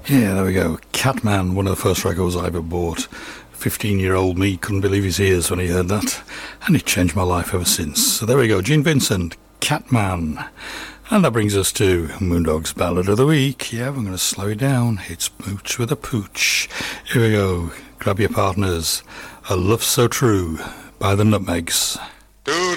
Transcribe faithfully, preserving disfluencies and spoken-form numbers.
Yeah, there we go. Catman, one of the first records I ever bought. fifteen-year-old me couldn't believe his ears when he heard that, and it changed my life ever since. So there we go, Gene Vincent, Catman. And that brings us to Moondog's Ballad of the Week. Yeah, we're going to slow it down. It's Mooch with a Pooch. Here we go. Grab your partners. A Love So True by the Nutmegs.